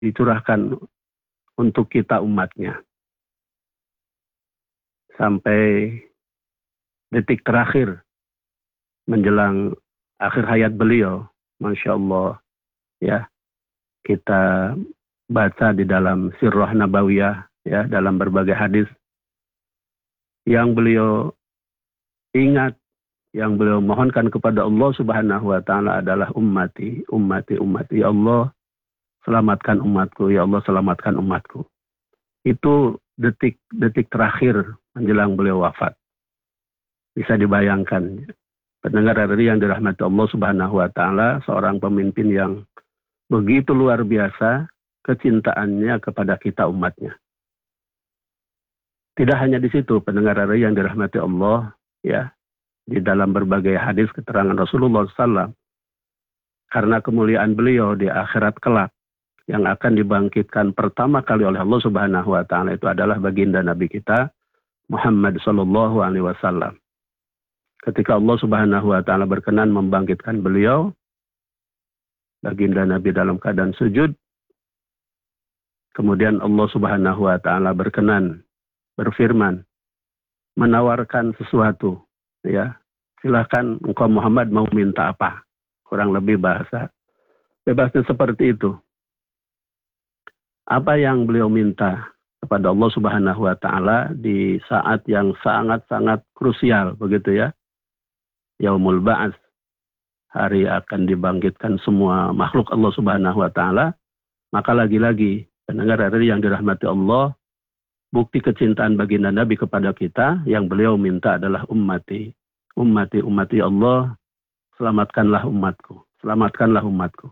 dicurahkan untuk kita umatnya. Sampai detik terakhir menjelang akhir hayat beliau, Masya Allah, ya, kita baca di dalam Sirah Nabawiyah, ya, dalam berbagai hadis yang beliau ingat, yang beliau mohonkan kepada Allah Subhanahu wa Ta'ala adalah ummati, ummati, ummati. Ya Allah, selamatkan umatku. Ya Allah, selamatkan umatku. Itu detik-detik terakhir menjelang beliau wafat. Bisa dibayangkan, pendengar RRI yang dirahmati Allah Subhanahu wa Ta'ala, seorang pemimpin yang begitu luar biasa kecintaannya kepada kita umatnya. Tidak hanya di situ, pendengar RRI yang dirahmati Allah, ya, di dalam berbagai hadis keterangan Rasulullah SAW, karena kemuliaan beliau di akhirat kelak, yang akan dibangkitkan pertama kali oleh Allah Subhanahu wa Ta'ala itu adalah baginda Nabi kita Muhammad sallallahu alaihi wasallam. Ketika Allah Subhanahu wa Ta'ala berkenan membangkitkan beliau, baginda Nabi dalam keadaan sujud, kemudian Allah Subhanahu wa Ta'ala berkenan berfirman, menawarkan sesuatu, ya, silahkan engkau Muhammad mau minta apa, kurang lebih bahasa bebasnya seperti itu. Apa yang beliau minta kepada Allah Subhanahu wa Ta'ala di saat yang sangat-sangat krusial, begitu ya, Yaumul Ba'ats, hari akan dibangkitkan semua makhluk Allah Subhanahu wa Ta'ala, maka lagi-lagi pendengar RRI yang dirahmati Allah, bukti kecintaan baginda Nabi kepada kita, yang beliau minta adalah ummati, ummati, ummati. Allah, selamatkanlah umatku, selamatkanlah umatku.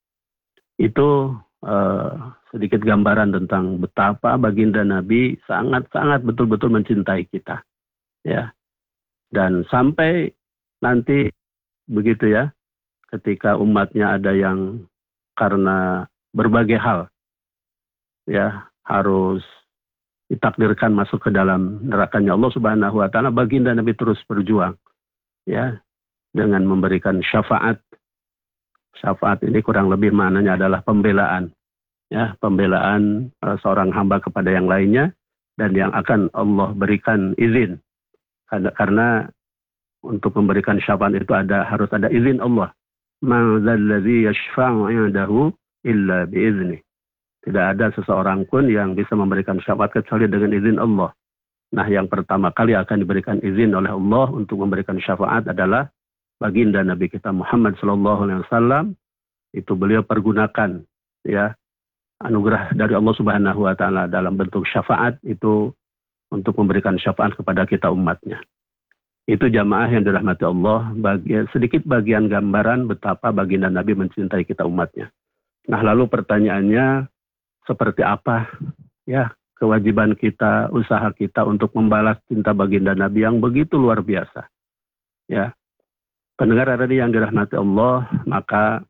Itu sedikit gambaran tentang betapa baginda Nabi sangat-sangat betul-betul mencintai kita, ya. Dan sampai nanti begitu ya, ketika umatnya ada yang karena berbagai hal, ya, harus ditakdirkan masuk ke dalam nerakanya Allah Subhanahu wa Ta'ala, baginda Nabi terus berjuang, ya, dengan memberikan syafaat. Syafaat ini kurang lebih maknanya adalah pembelaan, ya, pembelaan seorang hamba kepada yang lainnya, dan yang akan Allah berikan izin, karena untuk memberikan syafaat itu harus ada izin Allah. Man dzalladzi yashfa'u 'indahu illa bi'izni. Tidak ada seseorang pun yang bisa memberikan syafaat kecuali dengan izin Allah. Nah, yang pertama kali akan diberikan izin oleh Allah untuk memberikan syafaat adalah baginda Nabi kita Muhammad sallallahu alaihi wasallam. Itu beliau pergunakan, ya, anugerah dari Allah Subhanahu wa Ta'ala dalam bentuk syafaat itu untuk memberikan syafaat kepada kita umatnya. Itu jamaah yang dirahmati Allah, sedikit bagian gambaran betapa baginda Nabi mencintai kita umatnya. Nah, lalu pertanyaannya, seperti apa, ya, kewajiban kita, usaha kita untuk membalas cinta baginda Nabi yang begitu luar biasa, ya. Pendengar RRI yang dirahmati Allah, maka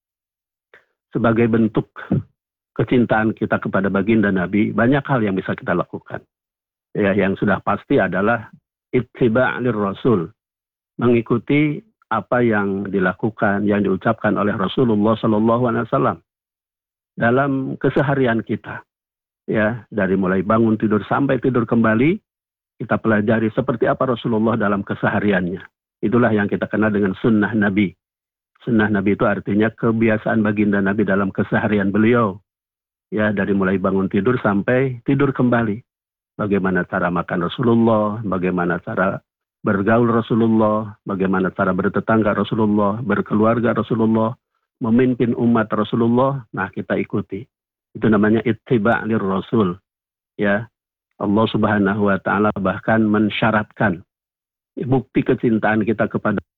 sebagai bentuk kecintaan kita kepada baginda Nabi, banyak hal yang bisa kita lakukan. Ya, yang sudah pasti adalah ittiba' lirrasul, mengikuti apa yang dilakukan, yang diucapkan oleh Rasulullah sallallahu alaihi wasallam dalam keseharian kita. Ya, dari mulai bangun tidur sampai tidur kembali, kita pelajari seperti apa Rasulullah dalam kesehariannya. Itulah yang kita kenal dengan sunnah Nabi. Sunnah Nabi itu artinya kebiasaan baginda Nabi dalam keseharian beliau. Ya, dari mulai bangun tidur sampai tidur kembali. Bagaimana cara makan Rasulullah, bagaimana cara bergaul Rasulullah, bagaimana cara bertetangga Rasulullah, berkeluarga Rasulullah, memimpin umat Rasulullah. Nah, kita ikuti. Itu namanya ittiba' lirrasul. Ya, Allah Subhanahu wa Ta'ala bahkan mensyaratkan bukti kecintaan kita kepada